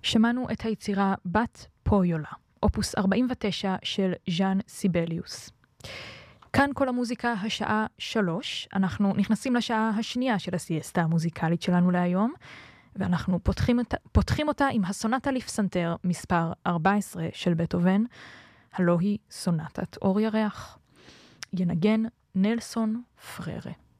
שמענו את היצירה בת פויולה, אופוס 49 של ז'אן סיבליוס. כאן כל המוזיקה השעה 3, אנחנו נכנסים לשעה השנייה של הסיאסטה המוזיקלית שלנו להיום, ואנחנו פותחים אותה עם הסונטה לפסנתר מספר 14 של בטהובן, הלא היא סונטת אור ירח. ינגן נלסון פררה.